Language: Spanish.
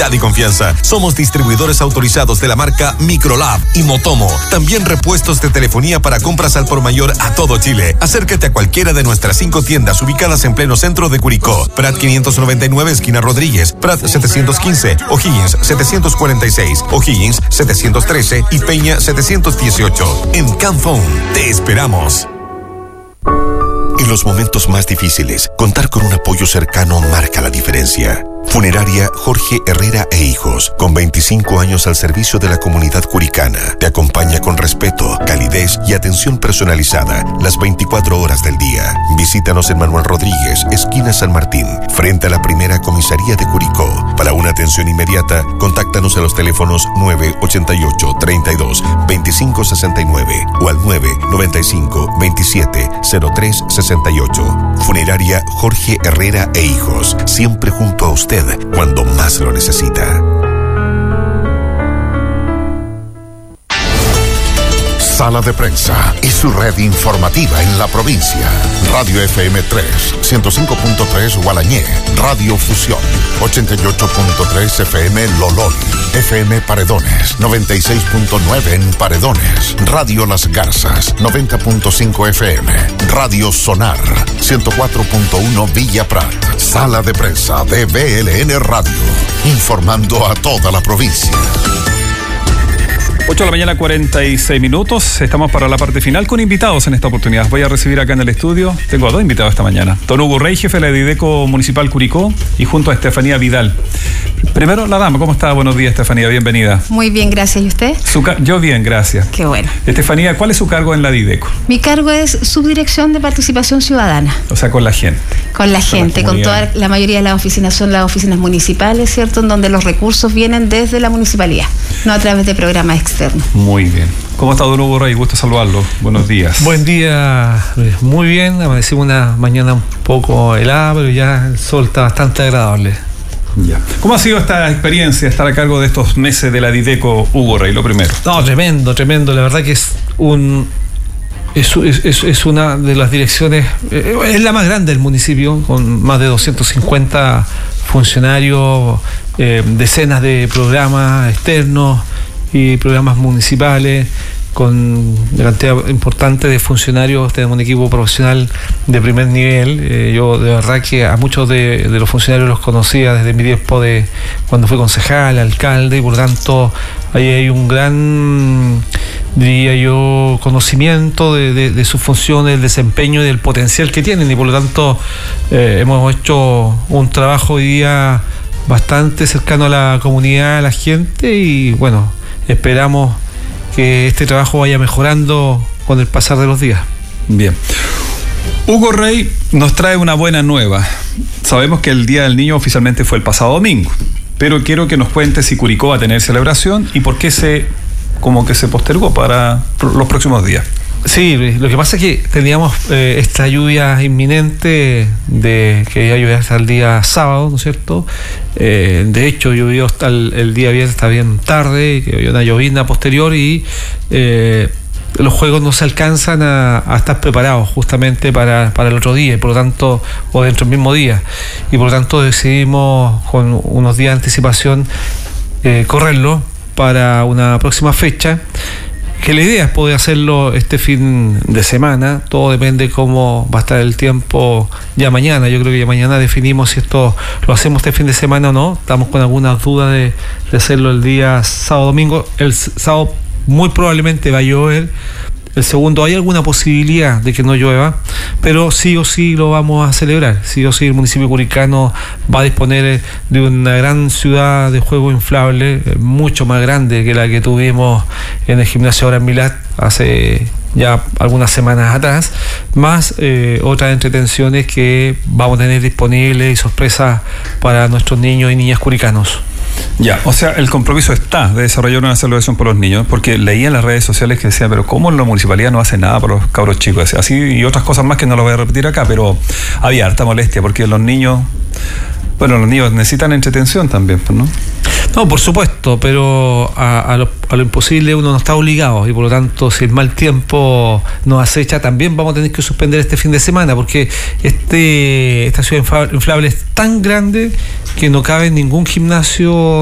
calidad y confianza. Somos distribuidores autorizados de la marca Microlab y Motomo. También repuestos de telefonía para compras al por mayor a todo Chile. Acércate a cualquiera de nuestras 5 tiendas ubicadas en pleno centro de Curicó. Prat 599, esquina Rodríguez. Prat 715, O'Higgins 746, O'Higgins 713 y Peña 718. En Canphone te esperamos. En los momentos más difíciles, contar con un apoyo cercano marca la diferencia. Funeraria Jorge Herrera e Hijos, con 25 años al servicio de la comunidad curicana, te acompaña con respeto, calidez y atención personalizada las 24 horas del día. Visítanos en Manuel Rodríguez, esquina San Martín, frente a la primera comisaría de Curicó. Para una atención inmediata, contáctanos a los teléfonos 988 32 25 69 o al 995 27 03 68. Funeraria Jorge Herrera e Hijos, siempre junto a usted cuando más lo necesita. Sala de Prensa y su red informativa en la provincia. Radio FM3, 105.3 Gualañé, Radio Fusión, 88.3 FM Lolón, FM Paredones, 96.9 en Paredones, Radio Las Garzas, 90.5 FM, Radio Sonar, 104.1 Villa Prat. Sala de Prensa de BLN Radio, informando a toda la provincia. 8 de la mañana, 46 minutos. Estamos para la parte final con invitados en esta oportunidad. Voy a recibir acá en el estudio, tengo a 2 invitados esta mañana. Don Hugo Rey, jefe de la Dideco Municipal Curicó, y junto a Estefanía Vidal. Primero, la dama, ¿cómo está? Buenos días, Estefanía, bienvenida. Muy bien, gracias. ¿Y usted? Yo bien, gracias. Qué bueno. Estefanía, ¿cuál es su cargo en la Dideco? Mi cargo es Subdirección de Participación Ciudadana. O sea, con la gente. Con la gente, con toda la mayoría de las oficinas son las oficinas municipales, ¿cierto? En donde los recursos vienen desde la municipalidad, no a través de programas externos. Muy bien. ¿Cómo está don Hugo Rey? Gusto saludarlo. Buenos días. Buen día, Luis. Muy bien. Amanecimos una mañana un poco helada, pero ya el sol está bastante agradable. Ya. ¿Cómo ha sido esta experiencia, estar a cargo de estos meses de la Dideco, Hugo Rey, lo primero? No, tremendo. La verdad que es una de las direcciones, es la más grande del municipio, con más de 250 funcionarios, decenas de programas externos y programas municipales, con una cantidad importante de funcionarios. Tenemos un equipo profesional de primer nivel. Yo de verdad que a muchos de los funcionarios los conocía desde mi tiempo de cuando fui concejal, alcalde, y por lo tanto ahí hay un gran, diría yo, conocimiento de sus funciones, del desempeño y del potencial que tienen, y por lo tanto hemos hecho un trabajo hoy día bastante cercano a la comunidad, a la gente, y bueno, esperamos que este trabajo vaya mejorando con el pasar de los días. Bien. Hugo Rey nos trae una buena nueva. Sabemos que el Día del Niño oficialmente fue el pasado domingo, pero quiero que nos cuente si Curicó va a tener celebración y por qué se postergó para los próximos días. Sí, lo que pasa es que teníamos esta lluvia inminente de que iba a llover hasta el día sábado, ¿no es cierto? De hecho, llovió hasta el día viernes, está bien tarde, que había una llovizna posterior, y los juegos no se alcanzan a estar preparados justamente para el otro día, y por lo tanto, o dentro del mismo día, y por lo tanto decidimos con unos días de anticipación correrlo para una próxima fecha, que la idea es poder hacerlo este fin de semana. Todo depende cómo va a estar el tiempo ya mañana. Yo creo que ya mañana definimos si esto lo hacemos este fin de semana o no. Estamos con algunas dudas de hacerlo el día sábado domingo. El sábado muy probablemente va a llover. El segundo, hay alguna posibilidad de que no llueva, pero sí o sí lo vamos a celebrar. Sí o sí el municipio curicano va a disponer de una gran ciudad de juego inflable, mucho más grande que la que tuvimos en el gimnasio Abraham Milat hace ya algunas semanas atrás, más otras entretenciones que vamos a tener disponibles y sorpresas para nuestros niños y niñas curicanos. Ya, o sea, el compromiso está de desarrollar una celebración por los niños, porque leía en las redes sociales que decían, pero ¿cómo la municipalidad no hace nada para los cabros chicos? Así, y otras cosas más que no lo voy a repetir acá, pero había harta molestia, porque los niños necesitan entretención también, ¿no? No, por supuesto, pero a lo imposible uno no está obligado, y por lo tanto, si el mal tiempo nos acecha, también vamos a tener que suspender este fin de semana, porque esta ciudad inflable es tan grande que no cabe en ningún gimnasio